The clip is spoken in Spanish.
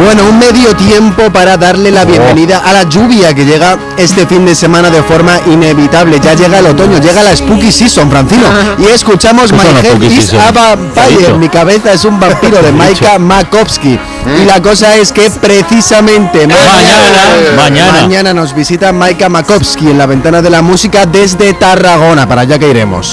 Bueno, un medio tiempo para darle la bienvenida a la lluvia que llega este fin de semana de forma inevitable. Ya llega el otoño, llega la Spooky Season, Francino. Y escuchamos My Head is a Vampire. Mi cabeza es un vampiro de Maika Makovsky. Y la cosa es que precisamente mañana nos visita Maika Makovsky en la ventana de la música desde Tarragona, para allá que iremos.